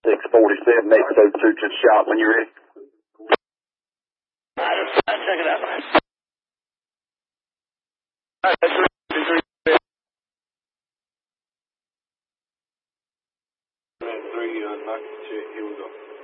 647 episode 2 to the shop when you're ready. Check it out. Three, knock, here we go.